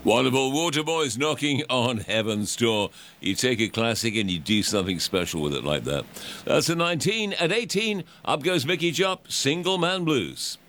Wonderful. Waterboys knocking on heaven's door. You take a classic and you do something special with it like that. That's a 19. At 18, up goes Mickey Jupp, Single Man Blues.